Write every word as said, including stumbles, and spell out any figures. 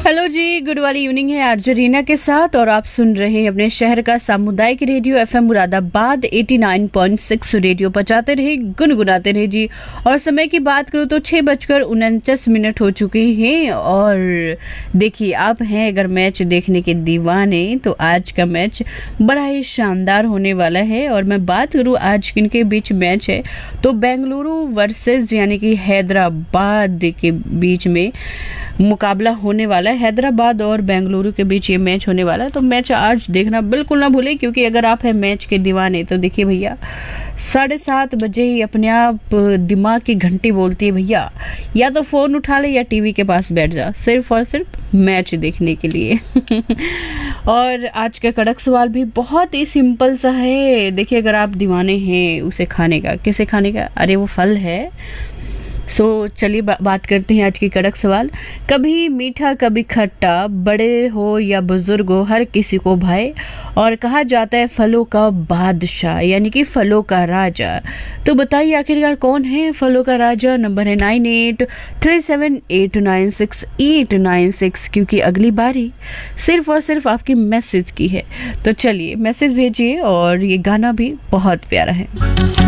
Hello जी, good वाली evening है RJ Reena के साथ और आप सुन रहे हैं अपने शहर का सामुदायिक रेडियो एफएम मुरादाबाद नवासी पॉइंट छह रेडियो बजाते रहे गुनगुनाते रहे जी। और समय की बात करूँ तो छह बजकर उनचास मिनट हो चुके हैं। और देखिए, आप हैं अगर मैच देखने के दीवाने तो आज का मैच बड़ा ही शानदार होने वाला है। और मैं बात करूँ आज किनके बीच मैच है तो बेंगलुरु वर्सेस यानी कि हैदराबाद के बीच में मुकाबला होने वाला है। हैदराबाद और बेंगलुरु के बीच ये मैच होने वाला है, तो मैच आज देखना बिल्कुल ना भूलें। क्योंकि अगर आप हैं मैच के दीवाने तो देखिए भैया, साढ़े सात बजे ही अपने आप दिमाग की घंटी बोलती है भैया या तो फोन उठा ले या टीवी के पास बैठ जा, सिर्फ और सिर्फ मैच देखने के लिए। और आज का कड़क सवाल भी बहुत ही सिंपल सा है। देखिए, अगर आप दीवाने हैं उसे खाने का, किसे खाने का? अरे वो फल है। सो so, चलिए बा, बात करते हैं आज की कड़क सवाल। कभी मीठा कभी खट्टा, बड़े हो या बुजुर्ग हो हर किसी को भाए, और कहा जाता है फलों का बादशाह यानी कि फलों का राजा। तो बताइए आखिरकार कौन है फलों का राजा? नंबर है nine eight three seven eight nine six eight nine six. क्योंकि अगली बारी सिर्फ और सिर्फ आपकी मैसेज की है। तो चलिए मैसेज भेजिए, और ये गाना भी बहुत प्यारा है।